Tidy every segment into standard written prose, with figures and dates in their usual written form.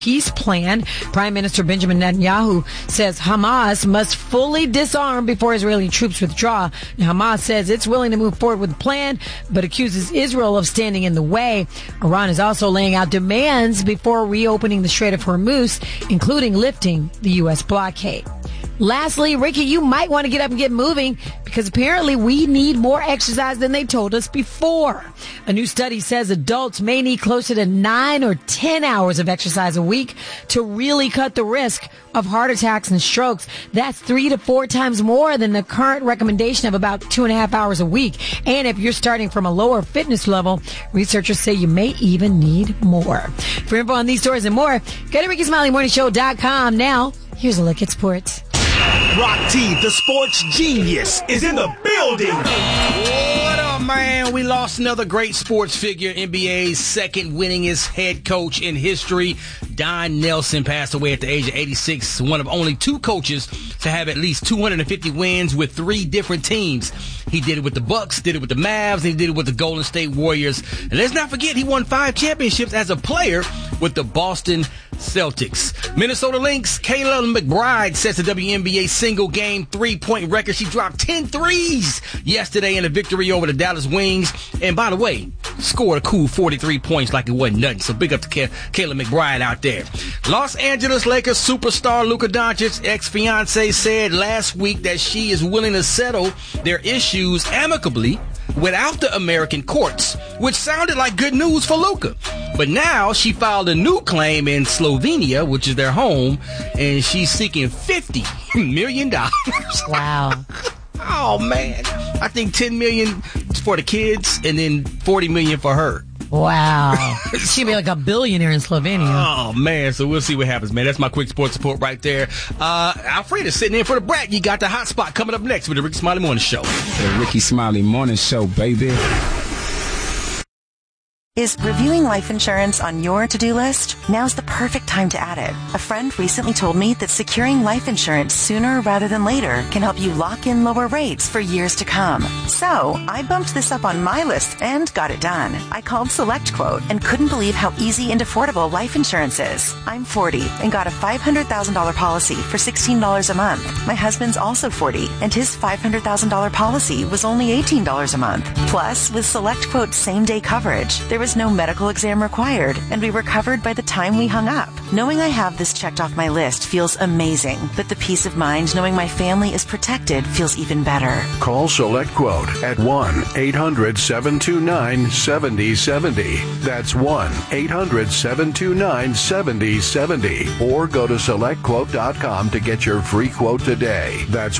peace plan. Prime Minister Benjamin Netanyahu says Hamas must fully disarm before Israeli troops withdraw. Now, Hamas says it's willing to move forward with the plan, but accuses Israel of standing in the way. Iran is also laying out demands before reopening the Strait of Hormuz, including lifting the U.S. blockade. Lastly, Ricky, you might want to get up and get moving because apparently we need more exercise than they told us before. A new study says adults may need closer to 9 or 10 hours of exercise a week to really cut the risk of heart attacks and strokes. That's 3 to 4 times more than the current recommendation of about 2.5 hours a week. And if you're starting from a lower fitness level, researchers say you may even need more. For info on these stories and more, go to RickySmileyMorningShow.com. Now, here's a look at sports. Rock T, the sports genius, is in the building. What up, man? We lost another great sports figure. NBA's second winningest head coach in history. Don Nelson passed away at the age of 86, one of only 2 coaches to have at least 250 wins with 3 different teams. He did it with the Bucks, did it with the Mavs, and he did it with the Golden State Warriors. And let's not forget, he won 5 championships as a player with the Boston Celtics. Minnesota Lynx, Kayla McBride sets the WNBA single-game 3-point record. She dropped 10 threes yesterday in a victory over the Dallas Wings. And by the way, scored a cool 43 points like it wasn't nothing. So big up to Kayla McBride out there. Los Angeles Lakers superstar Luka Doncic's ex-fiancée said last week that she is willing to settle their issues amicably without the American courts, which sounded like good news for Luka. But now she filed a new claim in Slovenia, which is their home, and she's seeking $50 million. Wow. Oh, man. I think $10 million for the kids and then $40 million for her. Wow. She'd be like a billionaire in Slovenia. Oh, man. So we'll see what happens, man. That's my quick sports report right there. Alfreda's sitting in for the brat. You got the hot spot coming up next with the Ricky Smiley Morning Show. The Ricky Smiley Morning Show, baby. Is reviewing life insurance on your to-do list? Now's the perfect time to add it. A friend recently told me that securing life insurance sooner rather than later can help you lock in lower rates for years to come. So, I bumped this up on my list and got it done. I called SelectQuote and couldn't believe how easy and affordable life insurance is. I'm 40 and got a $500,000 policy for $16 a month. My husband's also 40 and his $500,000 policy was only $18 a month. Plus, with SelectQuote's same-day coverage, there was no medical exam required, and we were covered by the time we hung up. Knowing I have this checked off my list feels amazing, but the peace of mind knowing my family is protected feels even better. Call SelectQuote at 1-800-729-7070. That's 1-800-729-7070. Or go to SelectQuote.com to get your free quote today. That's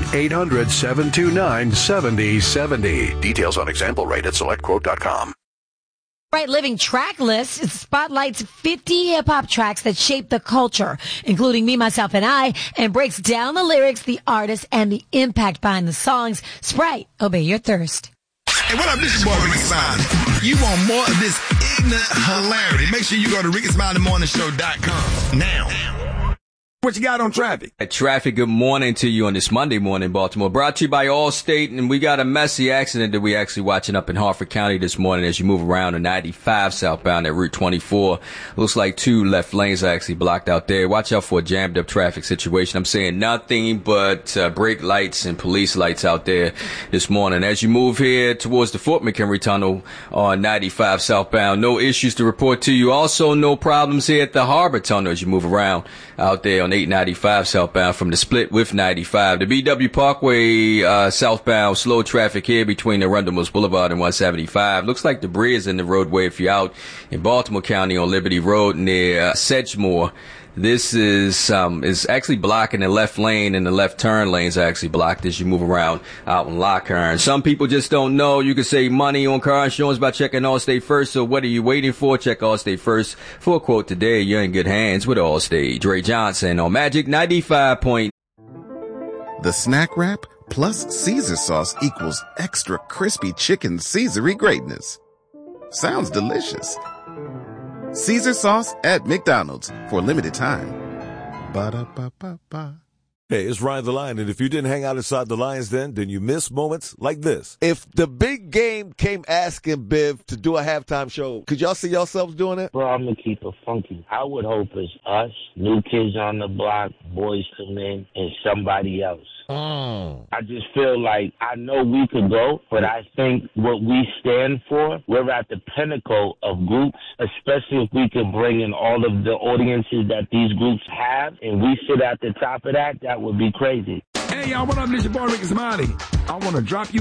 1-800-729-7070. Details on example rate at SelectQuote.com. Right Living track list spotlights 50 hip-hop tracks that shape the culture, including Me, Myself, and I, and breaks down the lyrics, the artists, and the impact behind the songs. Sprite, obey your thirst. Hey, what up, this your boy Ricky Smiley. You want more of this ignorant hilarity? Make sure you go to RickySmileyMorningShow.com now. What you got on traffic? Traffic, good morning to you on this Monday morning, Baltimore. Brought to you by Allstate, and we got a messy accident that we actually watching up in Harford County this morning as you move around on 95 southbound at Route 24. Looks like 2 left lanes are actually blocked out there. Watch out for a jammed up traffic situation. I'm saying nothing but brake lights and police lights out there this morning. As you move here towards the Fort McHenry Tunnel on 95 southbound, no issues to report to you. Also, no problems here at the Harbor Tunnel as you move around out there on 895 southbound from the split with 95. The BW Parkway southbound, slow traffic here between the Arundel Mills Boulevard and 175. Looks like debris is in the roadway if you're out in Baltimore County on Liberty Road near Sedgemore. This is actually blocking the left lane, and the left turn lanes are actually blocked as you move around out in Lockhart. Some people just don't know you can save money on car insurance by checking Allstate first. So what are you waiting for? Check Allstate first. For a quote today, you're in good hands with Allstate. Dre Johnson on Magic 95. The Snack Wrap plus Caesar sauce equals extra crispy chicken Caesar-y greatness. Sounds delicious. Caesar sauce at McDonald's for a limited time. Ba-da-ba-ba-ba. Hey, it's Ryan the Lion, and if you didn't hang out inside the Lions Den, then you miss moments like this. If the big game came asking Biv to do a halftime show, could y'all see yourselves doing it? Bro, I'm going to keep it funky. I would hope it's us, New Kids on the Block, Boys to Men, and somebody else. I just feel like I know we could go, but I think what we stand for, we're at the pinnacle of groups, especially if we can bring in all of the audiences that these groups have, and we sit at the top of that, that would be crazy. Hey, y'all, what up? This your boy, Ricky Smiley. I want to drop you